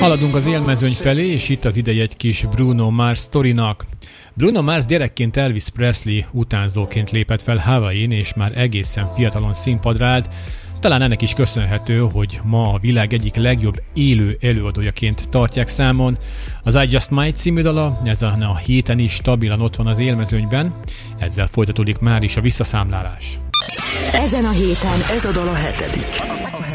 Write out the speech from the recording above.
Haladunk az élmezőny felé, és itt az ideje egy kis Bruno Mars sztorinak. Bruno Mars gyerekként Elvis Presley utánzóként lépett fel Hawaii-n, és már egészen fiatalon színpadra állt. Talán ennek is köszönhető, hogy ma a világ egyik legjobb élő előadójaként tartják számon. Az I Just Might című dala ezen a héten is stabilan ott van az élmezőnyben. Ezzel folytatódik már is a visszaszámlálás. Ezen a héten ez a dal a 7.